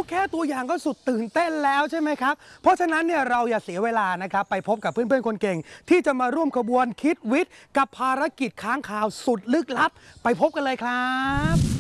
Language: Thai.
แค่ตัวอย่างก็สุดตื่นเต้นแล้วใช่ไหมครับเพราะฉะนั้นเนี่ยเราอย่าเสียเวลานะครับไปพบกับเพื่อนๆคนเก่งที่จะมาร่วมขบวนคิดวิทย์กับภารกิจค้างคาวสุดลึกลับไปพบกันเลยครับ